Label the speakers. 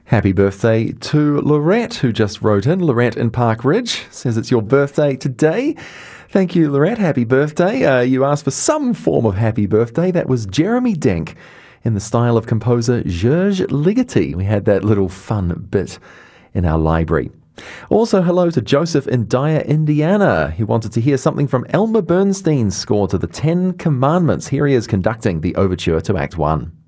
Speaker 1: Happy birthday to Lorette, who just wrote in. Lorette in Park Ridge says it's your birthday today. Thank you, Lorette. Happy birthday. You asked for some form of happy birthday. That was Jeremy Denk in the style of composer Serge Ligeti. We had that little fun bit in our library. Also, hello to Joseph in Dyer, Indiana. He wanted to hear something from Elmer Bernstein's score to the Ten Commandments. Here he is conducting the overture to Act 1.